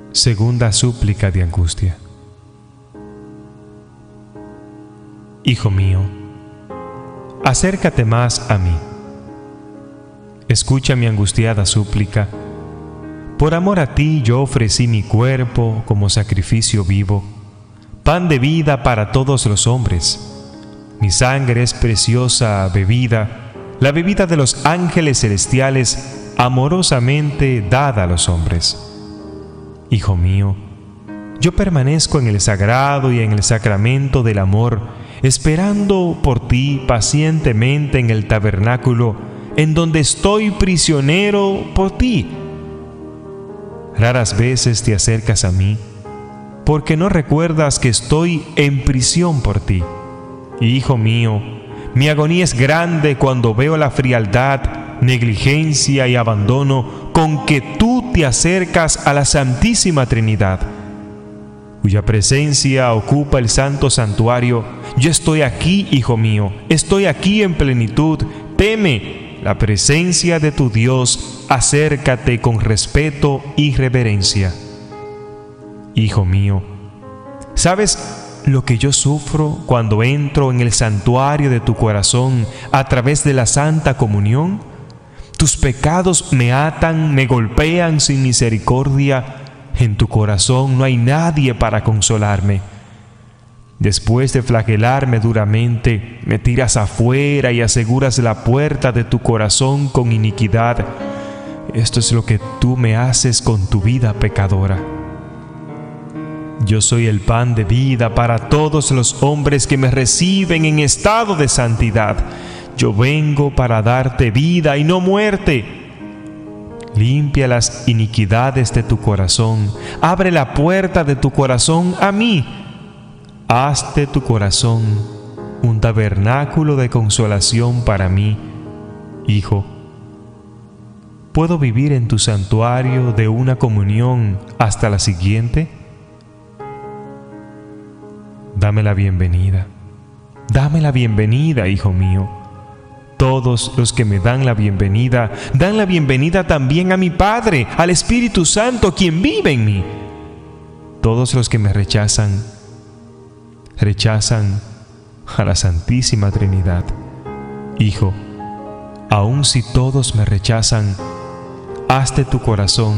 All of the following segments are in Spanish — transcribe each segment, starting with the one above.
Segunda súplica de angustia. Hijo mío, acércate más a mí. Escucha mi angustiada súplica. Por amor a ti yo ofrecí mi cuerpo como sacrificio vivo, pan de vida para todos los hombres. Mi sangre es preciosa bebida, la bebida de los ángeles celestiales, amorosamente dada a los hombres. Hijo mío, yo permanezco en el sagrado y en el sacramento del amor, esperando por ti pacientemente en el tabernáculo, en donde estoy prisionero por ti. Raras veces te acercas a mí, porque no recuerdas que estoy en prisión por ti. Hijo mío, mi agonía es grande cuando veo la frialdad, negligencia y abandono con que tú te acercas a la Santísima Trinidad, cuya presencia ocupa el santo santuario. Yo estoy aquí, hijo mío, estoy aquí en plenitud. Teme la presencia de tu Dios, acércate con respeto y reverencia. Hijo mío, ¿sabes lo que yo sufro cuando entro en el santuario de tu corazón a través de la Santa Comunión? Tus pecados me atan, me golpean sin misericordia. En tu corazón no hay nadie para consolarme. Después de flagelarme duramente, me tiras afuera y aseguras la puerta de tu corazón con iniquidad. Esto es lo que tú me haces con tu vida pecadora. Yo soy el pan de vida para todos los hombres que me reciben en estado de santidad. Yo vengo para darte vida y no muerte. Limpia las iniquidades de tu corazón. Abre la puerta de tu corazón a mí. Haz de tu corazón un tabernáculo de consolación para mí, hijo. ¿Puedo vivir en tu santuario de una comunión hasta la siguiente? Dame la bienvenida. Dame la bienvenida, hijo mío. Todos los que me dan la bienvenida también a mi Padre, al Espíritu Santo, quien vive en mí. Todos los que me rechazan a la Santísima Trinidad. Hijo, aun si todos me rechazan, haz de tu corazón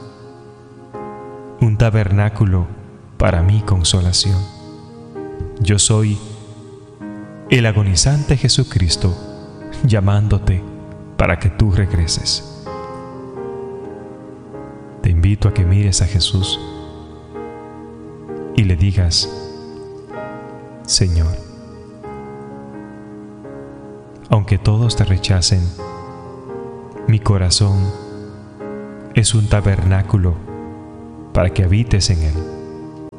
un tabernáculo para mi consolación. Yo soy el agonizante Jesucristo, llamándote para que tú regreses. Te invito a que mires a Jesús y le digas: Señor, aunque todos te rechacen, mi corazón es un tabernáculo para que habites en él.